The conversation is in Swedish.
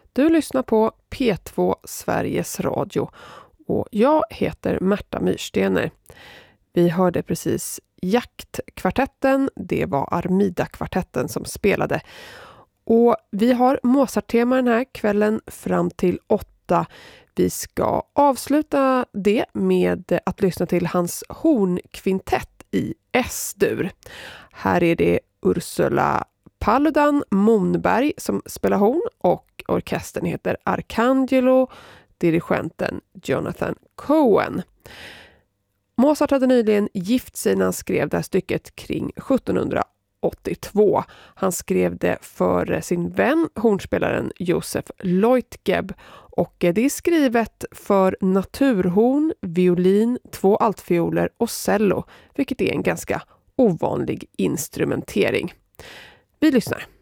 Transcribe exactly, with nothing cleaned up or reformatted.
Du lyssnar på P två Sveriges Radio och jag heter Märta Myrstener. Vi hörde precis Jaktkvartetten, det var Armida-kvartetten som spelade. Och vi har Mozart-tema den här kvällen fram till åtta. Vi ska avsluta det med att lyssna till hans hornkvintett i S-dur. Här är det Ursula Paludan Monberg som spelar horn och orkestern heter Arcangelo, dirigenten Jonathan Cohen. Mozart hade nyligen gift sig när han skrev det här stycket kring sjuttonhundraåttiotvå. Han skrev det för sin vän, hornspelaren Josef Leutgeb, och det är skrivet för naturhorn, violin, två altvioler och cello, vilket är en ganska ovanlig instrumentering. Vi lyssnar.